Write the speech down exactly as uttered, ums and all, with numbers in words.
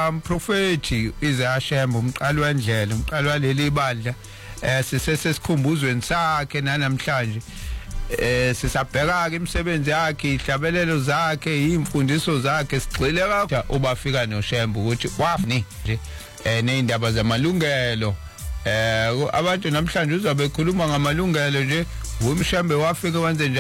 umprofeti Isaiah Shembe umqali wendlela umqali waleli bandla eh sisesesikhumbuzo sakhe nanamhlanje eh sisabheka ke imisebenzi yakhe ihlabelelo zakhe imfundiso zakhe sigxile kakhulu ubafika noShembe ukuthi wafni nje eh neindaba zamalungelo eh abantu namhlanje uzabe ekhuluma ngamalungelo nje uMshembe wafika wenze